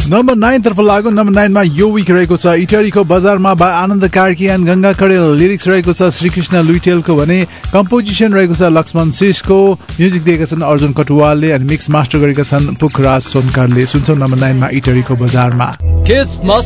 Number 9 तर्फ लाग्यो। Number 9 मा यो विक रहेको छ इटरीको बजारमा बा आनन्द कार्की एन्ड गंगा खरेल। लिरिक्स रहेको छ श्रीकृष्ण लुइटेलको भने कम्पोजिसन रहेको छ लक्ष्मण शेषको। म्युजिक दिएका छन् अर्जुन कटुवालले अनि मिक्स मास्टर गरेका छन् पुखराज सोनकारले। सुन्छौं नम्बर 9 मा इटरीको बजारमा।